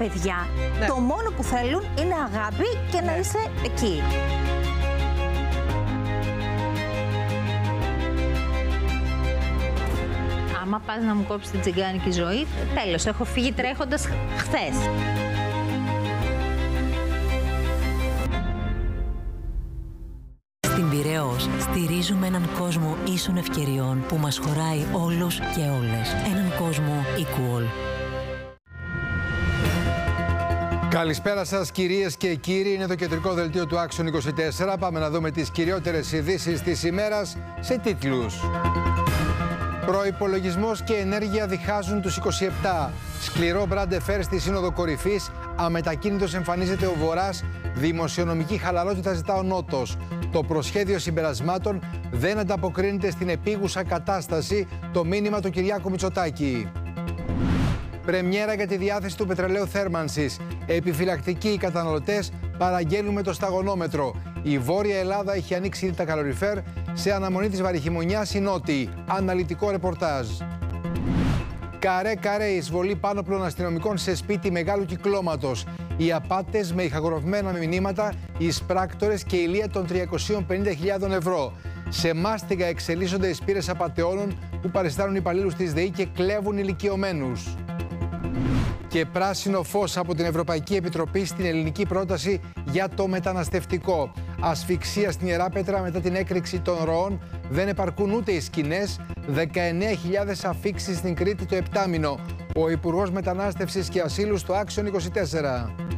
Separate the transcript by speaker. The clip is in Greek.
Speaker 1: παιδιά, το μόνο που θέλουν είναι αγάπη και να είσαι εκεί. Άμα πας να μου κόψεις την τσιγκάνικη ζωή, τέλος, έχω φύγει τρέχοντας χθες.
Speaker 2: Στην Πειραιώς στηρίζουμε έναν κόσμο ίσων ευκαιριών που μας χωράει όλους και όλες. Έναν κόσμο equal.
Speaker 3: Καλησπέρα σας κυρίες και κύριοι, είναι το κεντρικό δελτίο του Action 24. Πάμε να δούμε τις κυριότερες ειδήσεις της ημέρας σε τίτλους. Προϋπολογισμός και ενέργεια διχάζουν τους 27. Σκληρό μπραντεφέρ στη Σύνοδο Κορυφής. Αμετακίνητος εμφανίζεται ο Βορράς. Δημοσιονομική χαλαρότητα ζητά ο Νότος. Το προσχέδιο συμπερασμάτων δεν ανταποκρίνεται στην επίγουσα κατάσταση. Το μήνυμα του Κυριάκου Μητσοτάκη. Πρεμιέρα για τη διάθεση του πετρελαίου θέρμανσης. Επιφυλακτικοί οι καταναλωτές παραγγέλνουν με το σταγονόμετρο. Η Βόρεια Ελλάδα έχει ανοίξει ήδη τα καλοριφέρ σε αναμονή της βαριχημονιάς η Νότιη. Αναλυτικό ρεπορτάζ. Καρέ-καρέ εισβολή πάνωπλων αστυνομικών σε σπίτι μεγάλου κυκλώματος. Οι απάτες με ηχαγραφημένα μηνύματα, οι εισπράκτορες και η ηλία των 350.000 ευρώ. Σε μάστιγα εξελίσσονται οι σπήρες απατεώνων που παριστάνουν υπαλλήλους της ΔΕΗ και κλέβουν ηλικιωμένους. Και πράσινο φως από την Ευρωπαϊκή Επιτροπή στην ελληνική πρόταση για το μεταναστευτικό. Ασφυξία στην Ιεράπετρα μετά την έκρηξη των ροών. Δεν επαρκούν ούτε οι σκηνές. 19.000 αφίξεις στην Κρήτη το επτάμηνο. Ο Υπουργός Μετανάστευσης και Ασύλου στο Action 24.